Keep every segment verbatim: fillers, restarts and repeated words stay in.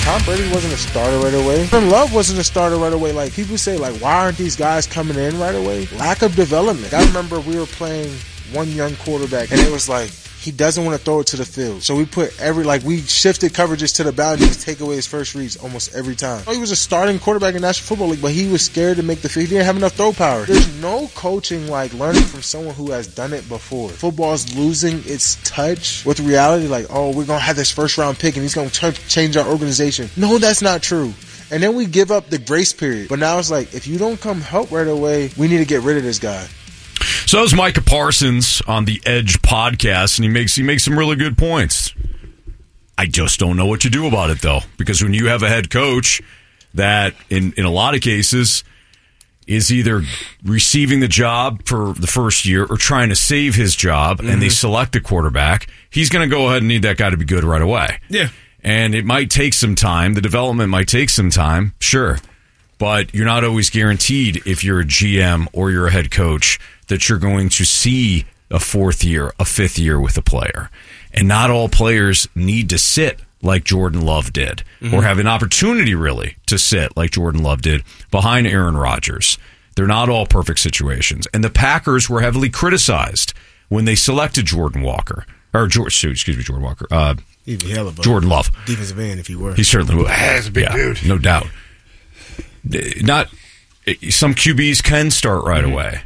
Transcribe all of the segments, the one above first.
Tom Brady wasn't a starter right away. Jordan Love wasn't a starter right away. Like, people say, like, why aren't these guys coming in right away? Lack of development. I remember we were playing one young quarterback, and it was like, he doesn't want to throw it to the field. So we put every, like, we shifted coverages to the boundaries to take away his first reads almost every time. He was a starting quarterback in National Football League, but he was scared to make the field. He didn't have enough throw power. There's no coaching like learning from someone who has done it before. Football's losing its touch with reality, like, oh, we're going to have this first round pick and he's going to change our organization. No, that's not true. And then we give up the grace period. But now it's like, if you don't come help right away, we need to get rid of this guy. So that was Micah Parsons on the Edge podcast, and he makes he makes some really good points. I just don't know what to do about it, though, because when you have a head coach that, in, in a lot of cases, is either receiving the job for the first year or trying to save his job, mm-hmm. and they select a quarterback, he's going to go ahead and need that guy to be good right away. Yeah. And it might take some time. The development might take some time, sure. But you're not always guaranteed, if you're a G M or you're a head coach, that you're going to see a fourth year, a fifth year with a player. And not all players need to sit like Jordan Love did, mm-hmm. or have an opportunity, really, to sit like Jordan Love did behind Aaron Rodgers. They're not all perfect situations. And the Packers were heavily criticized when they selected Jordan Walker. Or, George, excuse me, Jordan Walker. Uh, He'd be hell of a Jordan Love. Defensive end if he were. He certainly would. That's a big yeah, dude. No doubt. Not some Q Bs can start right mm-hmm. away.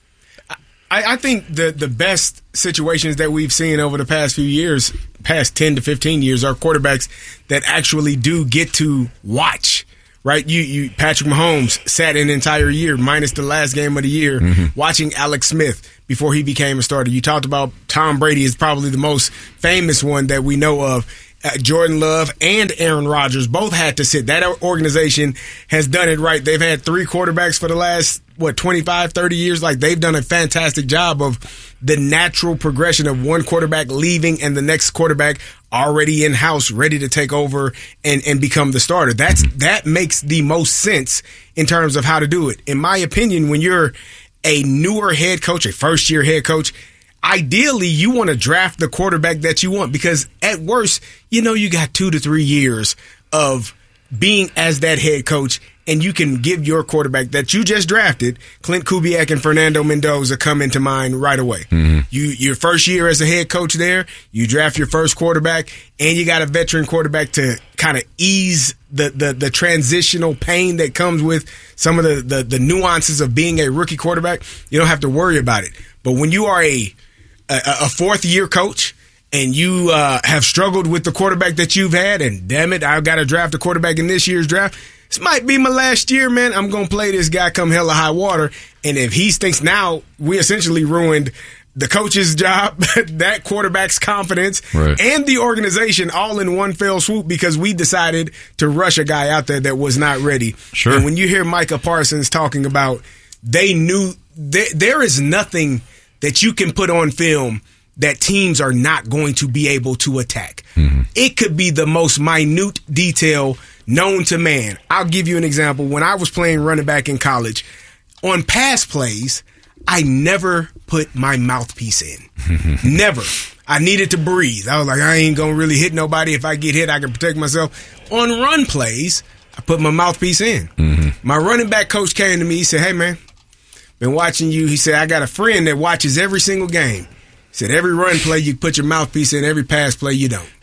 I, I think the the best situations that we've seen over the past few years, past ten to fifteen years, are quarterbacks that actually do get to watch. Right, you you Patrick Mahomes sat an entire year, minus the last game of the year, mm-hmm. watching Alex Smith before he became a starter. You talked about Tom Brady is probably the most famous one that we know of. Uh, Jordan Love and Aaron Rodgers both had to sit. That organization has done it right. They've had three quarterbacks for the last, what, twenty-five, thirty years. Like, they've done a fantastic job of the natural progression of one quarterback leaving and the next quarterback already in-house, ready to take over and, and become the starter. That's that makes the most sense in terms of how to do it. In my opinion, when you're a newer head coach, a first-year head coach, ideally, you want to draft the quarterback that you want, because at worst, you know you got two to three years of being as that head coach, and you can give your quarterback that you just drafted, Clint Kubiak and Fernando Mendoza, come into mind right away. Mm-hmm. You your first year as a head coach there, you draft your first quarterback, and you got a veteran quarterback to kind of ease the, the the transitional pain that comes with some of the, the, the nuances of being a rookie quarterback. You don't have to worry about it. But when you are a a, a fourth-year coach, and you uh, have struggled with the quarterback that you've had, and damn it, I've got to draft a quarterback in this year's draft. This might be my last year, man. I'm going to play this guy come hell or high water. And if he thinks now, we essentially ruined the coach's job, that quarterback's confidence, right. and the organization all in one fell swoop because we decided to rush a guy out there that was not ready. Sure. And when you hear Micah Parsons talking about they knew they, there is nothing that you can put on film that teams are not going to be able to attack. Mm-hmm. It could be the most minute detail known to man. I'll give you an example. When I was playing running back in college, on pass plays, I never put my mouthpiece in. Never. I needed to breathe. I was like, I ain't going to really hit nobody. If I get hit, I can protect myself. On run plays, I put my mouthpiece in. Mm-hmm. My running back coach came to me. He said, hey, man, been watching you. He said, I got a friend that watches every single game. He said, every run play, you put your mouthpiece in. Every pass play, you don't.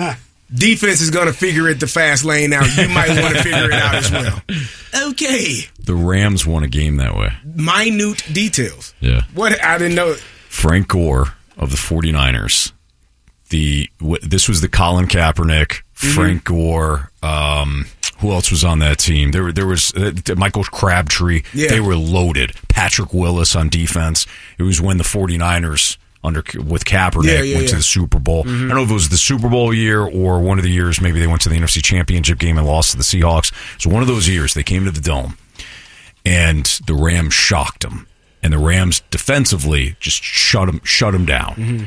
Defense is going to figure it the fast lane out. You might want to figure it out as well. Okay. The Rams won a game that way. Minute details. Yeah. What? I didn't know. Frank Gore of the 49ers. The This was the Colin Kaepernick, mm-hmm. Frank Gore. Um, who else was on that team? There, there was uh, Michael Crabtree. Yeah. They were loaded. Patrick Willis on defense. It was when the 49ers... Under with Kaepernick yeah, yeah, went yeah. to the Super Bowl. Mm-hmm. I don't know if it was the Super Bowl year or one of the years maybe they went to the N F C Championship game and lost to the Seahawks. So one of those years they came to the Dome and the Rams shocked them, and the Rams defensively just shut them shut them down. Mm-hmm.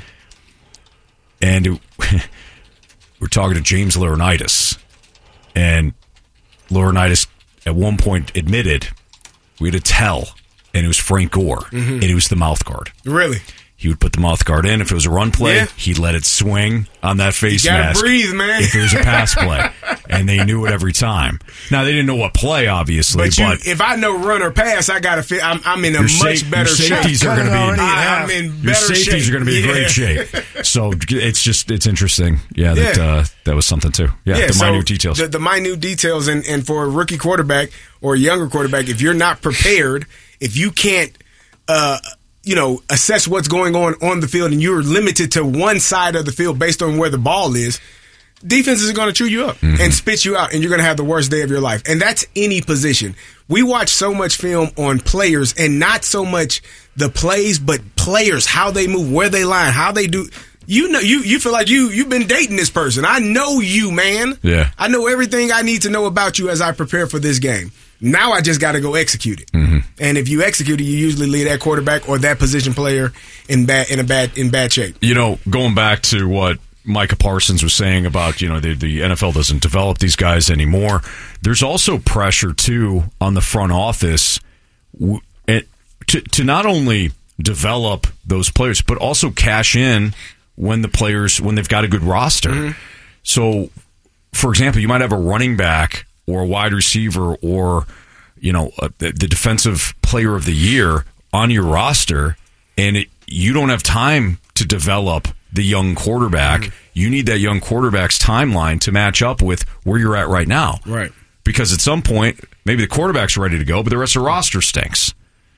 And it, we're talking to James Laurinaitis, and Laurinaitis at one point admitted we had to tell, and it was Frank Gore, mm-hmm. and it was the mouth guard. Really. he would put the mouth guard in. If it was a run play, Yeah. he'd let it swing on that face You gotta mask. breathe, man. If it was a pass play, and they knew it every time. Now they didn't know what play, obviously, But, you, but if I know run or pass, I gotta fit. I'm, I'm in a your, much sa- better your shape. safeties are going to be. Already I, I'm in Your better safeties shape. are going to be in Yeah. great shape. So it's just it's interesting. Yeah, that Yeah. uh, that was something too. Yeah, Yeah, the so minute details. The, the minute details, and, and for a rookie quarterback or a younger quarterback, if you're not prepared, if you can't, uh, you know, assess what's going on on the field, and you're limited to one side of the field based on where the ball is, defenses are going to chew you up Mm-hmm. and spit you out, and you're going to have the worst day of your life. And that's any position. We watch so much film on players, and not so much the plays, but players, how they move, where they line, how they do. You know, you you feel like you you've been dating this person. I know you, man. Yeah. I know everything I need to know about you as I prepare for this game. Now I just got to go execute it. Mm-hmm. And if you execute it, you usually leave that quarterback or that position player in bad in a bad in bad shape. You know, going back to what Micah Parsons was saying about, you know, the, the N F L doesn't develop these guys anymore. There's also pressure, too, on the front office w- it, to, to not only develop those players, but also cash in when the players, when they've got a good roster. Mm-hmm. So, for example, you might have a running back or a wide receiver or, you know, a, the defensive player of the year on your roster, and it, you don't have time to develop the young quarterback. Mm-hmm. You need that young quarterback's timeline to match up with where you're at right now. Right. Because at some point, maybe the quarterback's ready to go, but the rest of the roster stinks.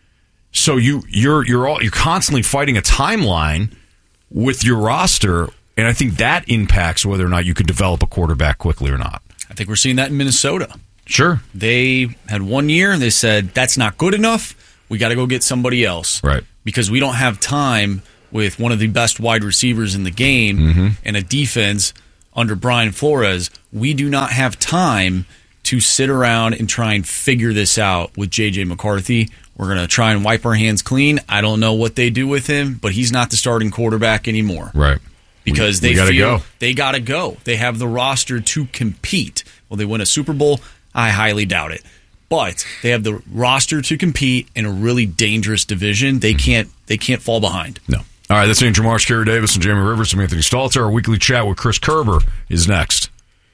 So you you're you're all you're constantly fighting a timeline with your roster, and I think that impacts whether or not you could develop a quarterback quickly or not. I think we're seeing that in Minnesota. Sure. They had one year, and they said, that's not good enough. We got to go get somebody else. Right. Because we don't have time with one of the best wide receivers in the game mm-hmm. and a defense under Brian Flores. We do not have time to sit around and try and figure this out with J J McCarthy. We're going to try and wipe our hands clean. I don't know what they do with him, but he's not the starting quarterback anymore. Right. Because we, they we gotta feel go. they got to go. They have the roster to compete. Will they win a Super Bowl? I highly doubt it. But they have the roster to compete in a really dangerous division. They can't they can't fall behind. No. All right, that's Andrew Marsh, Kerry Davis, and Jamie Rivers. I'm Anthony Stalter. Our weekly chat with Chris Kerber is next.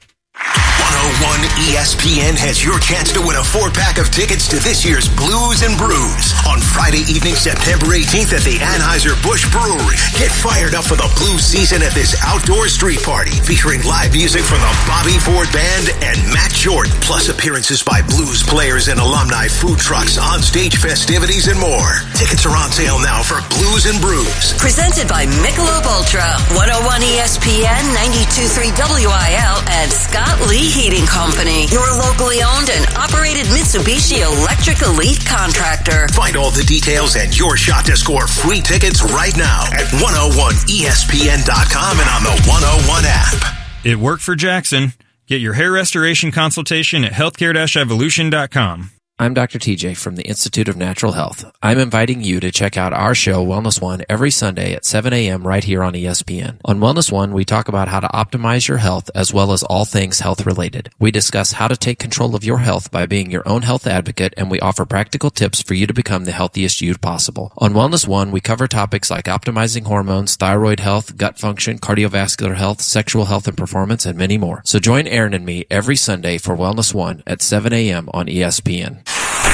one oh one E S P N has your chance to win a four-pack of tickets to this year's Blues and Brews on Friday evening, September eighteenth at the Anheuser-Busch Brewery. Get fired up for the blues season at this outdoor street party featuring live music from the Bobby Ford Band and Matt Jordan, plus appearances by blues players and alumni, food trucks, on-stage festivities, and more. Tickets are on sale now for Blues and Brews. Presented by Michelob Ultra, one oh one E S P N, ninety-two point three W I L, and Scott Lee Heating Company, your locally owned and operated Mitsubishi Electric Elite contractor. Find all the details and your shot to score free tickets right now at one oh one E S P N dot com and on the one oh one app. It worked for Jackson. Get your hair restoration consultation at healthcare dash evolution dot com. I'm Doctor T J from the Institute of Natural Health. I'm inviting you to check out our show, Wellness One, every Sunday at seven a.m. right here on E S P N. On Wellness One, we talk about how to optimize your health as well as all things health related. We discuss how to take control of your health by being your own health advocate, and we offer practical tips for you to become the healthiest you possible. On Wellness One, we cover topics like optimizing hormones, thyroid health, gut function, cardiovascular health, sexual health and performance, and many more. So join Aaron and me every Sunday for Wellness One at seven a.m. on E S P N.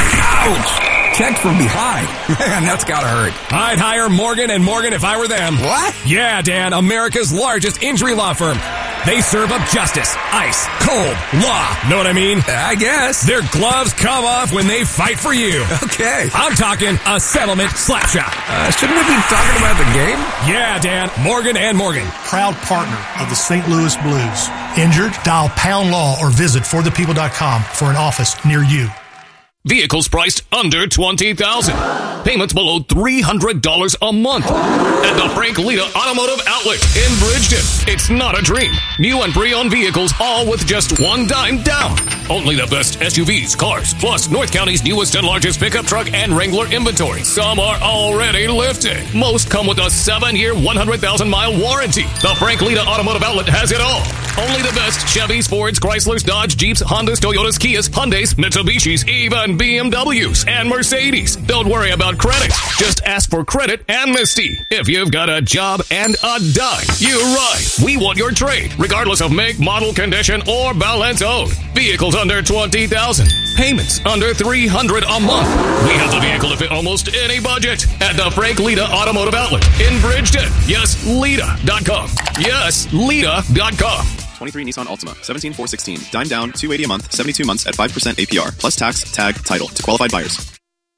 Ouch! Checked from behind. Man, that's gotta hurt. I'd hire Morgan and Morgan if I were them. What? Yeah, Dan, America's largest injury law firm. They serve up justice, ice, cold, law. Know what I mean? I guess. Their gloves come off when they fight for you. Okay. I'm talking a settlement slap shot. Uh, shouldn't we be talking about the game? Yeah, Dan, Morgan and Morgan. Proud partner of the Saint Louis Blues. Injured? Dial Pound Law or visit for the people dot com for an office near you. Vehicles priced under twenty thousand dollars. Payments below three hundred dollars a month. At the Frank Lita Automotive Outlet in Bridgeton. It's not a dream. New and pre-owned vehicles, all with just one dime down. Only the best S U Vs, cars, plus North County's newest and largest pickup truck and Wrangler inventory. Some are already lifted. Most come with a seven-year, one hundred thousand mile warranty. The Frank Lita Automotive Outlet has it all. Only the best Chevys, Fords, Chryslers, Dodge, Jeeps, Hondas, Toyotas, Kias, Hyundais, Mitsubishis, even B M Ws and Mercedes. Don't worry about credit. Just ask for credit amnesty. If you've got a job and a dime, you're right. We want your trade, regardless of make, model, condition, or balance owed. Vehicles under twenty thousand dollars. Payments under three hundred dollars a month. We have the vehicle to fit almost any budget at the Frank Lita Automotive Outlet in Bridgeton. Yes, Lita dot com. Yes, Lita dot com. twenty-three Nissan Altima, seventeen four sixteen, dime down, two hundred eighty dollars a month, seventy-two months at five percent A P R, plus tax, tag, title to qualified buyers.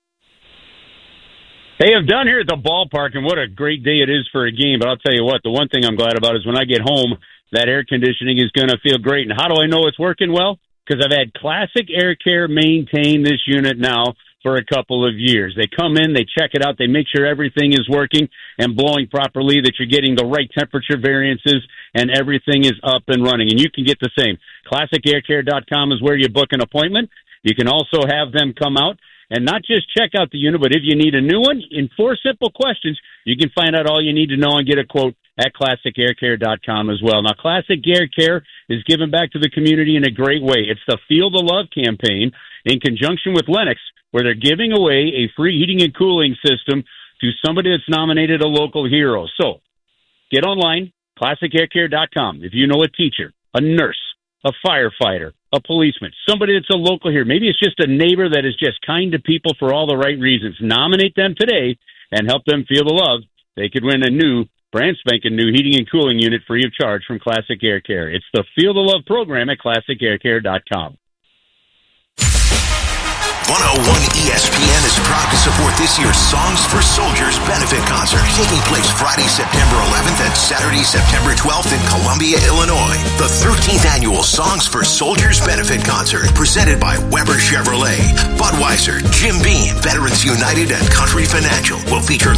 Hey, I'm down here at the ballpark, and what a great day it is for a game. But I'll tell you what, the one thing I'm glad about is when I get home, that air conditioning is going to feel great. And how do I know it's working well? Because I've had Classic Air Care maintain this unit now for a couple of years. They come in, they check it out, they make sure everything is working and blowing properly, that you're getting the right temperature variances, and everything is up and running. And you can get the same. classic air care dot com is where you book an appointment. You can also have them come out and not just check out the unit, but if you need a new one, in four simple questions, you can find out all you need to know and get a quote at classic air care dot com as well. Now, Classic Air Care is giving back to the community in a great way. It's the Feel the Love campaign in conjunction with Lennox, where they're giving away a free heating and cooling system to somebody that's nominated a local hero. So get online, classic air care dot com. If you know a teacher, a nurse, a firefighter, a policeman, somebody that's a local here, maybe it's just a neighbor that is just kind to people for all the right reasons, nominate them today and help them feel the love. They could win a new, brand spanking new heating and cooling unit free of charge from Classic Air Care. It's the Feel the Love program at classic air care dot com. one oh one E S P N is proud to support this year's Songs for Soldiers benefit concert, taking place Friday, September eleventh and Saturday, September twelfth in Columbia, Illinois. The thirteenth annual Songs for Soldiers benefit concert, presented by Weber Chevrolet, Budweiser, Jim Beam, Veterans United, and Country Financial, will feature